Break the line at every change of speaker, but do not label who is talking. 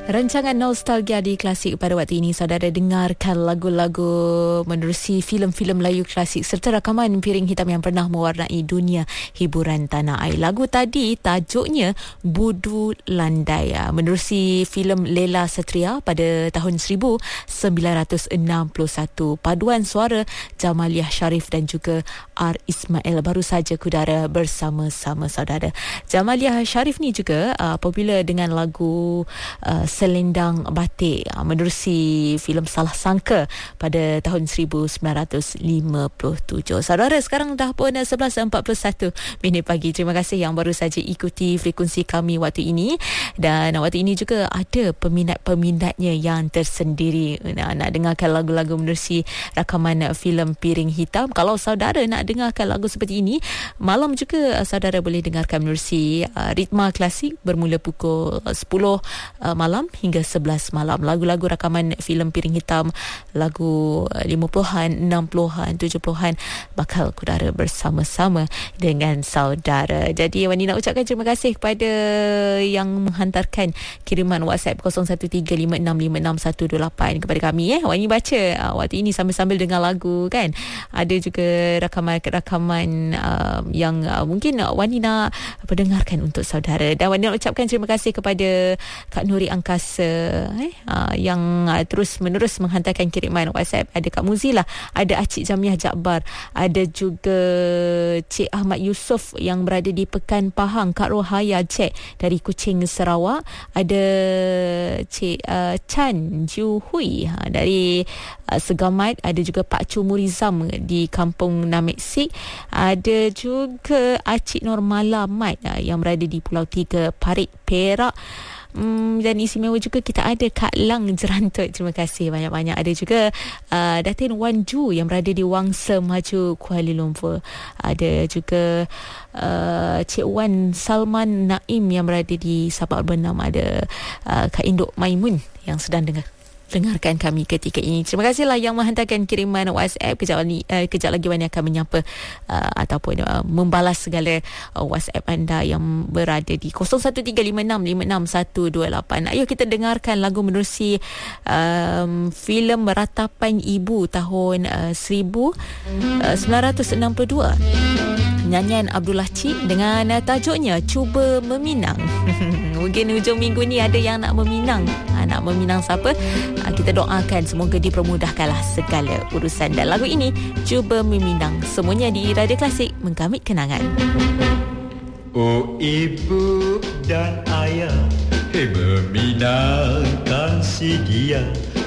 Rancangan Nostalgia di Klasik pada waktu ini, saudara dengarkan lagu-lagu menerusi filem-filem Melayu klasik serta rakaman piring hitam yang pernah mewarnai dunia hiburan tanah air. Lagu tadi tajuknya Budu Landai, menerusi filem Lela Satria pada tahun 1961. Paduan suara Jamaliah Sharif dan juga R. Ismail baru saja kudara bersama-sama saudara. Jamaliah Sharif ni juga popular dengan lagu Selendang Batik, menerusi filem Salah Sangka pada tahun 1957. Saudara, sekarang dah pun 11.41 minit pagi. Terima kasih yang baru saja ikuti frekuensi kami waktu ini, dan waktu ini juga ada peminat-peminatnya yang tersendiri nak dengarkan lagu-lagu menerusi rakaman filem Piring Hitam. Kalau saudara nak dengarkan lagu seperti ini, malam juga saudara boleh dengarkan menerusi Ritma Klasik bermula pukul 10 malam hingga 11 malam. Lagu-lagu rakaman filem Piring Hitam, lagu 50-an, 60-an, 70-an bakal kudara bersama-sama dengan saudara. Jadi Wani nak ucapkan terima kasih kepada yang menghantarkan kiriman WhatsApp 0135665628 kepada kami. Wani baca waktu ini sambil-sambil dengar lagu kan. Ada juga rakaman-rakaman yang mungkin Wani nak pendengarkan untuk saudara. Dan Wani nak ucapkan terima kasih kepada Kak Nuri Angkasa yang terus-menerus menghantarkan kiriman WhatsApp. Ada Kak Muzila, ada Acik Jamiah Jakbar, ada juga Cik Ahmad Yusof yang berada di Pekan Pahang, Kak Rohaya Cik dari Kuching Sarawak, ada Cik Chan Ju Hui dari Segamat, ada juga Pak Cu Murizam di Kampung Nameksik, ada juga Acik Normala Mat yang berada di Pulau Tiga, Parit, Perak. Dan istimewa juga kita ada Kak Lang Jerantut, terima kasih banyak-banyak. Ada juga Datin Wan Ju yang berada di Wangsa Maju, Kuala Lumpur. Ada juga Cik Wan Salman Naim yang berada di Sabak Bernam. Ada Kak Induk Maimun yang sedang dengarkan kami ketika ini. Terima kasihlah yang menghantarkan kiriman WhatsApp. Kejap lagi Wani akan menyapa ataupun membalas segala WhatsApp anda yang berada di 0135656128. Ayo kita dengarkan lagu menerusi filem Ratapan Ibu tahun 1962. Nyanyian Abdullah Cik dengan tajuknya Cuba Meminang. Mungkin hujung minggu ni ada yang nak meminang. Nak meminang siapa? Kita doakan semoga dipermudahkanlah segala urusan. Dan lagu ini Cuba Meminang, semuanya di Radio Klasik, mengkamit kenangan.
Oh ibu dan ayah, meminangkan si dia